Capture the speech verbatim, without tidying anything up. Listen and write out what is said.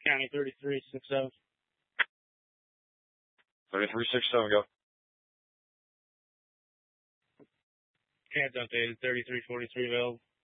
County thirty-three six seven. thirty-three six seven, go. Can't updated thirty-three forty-three available.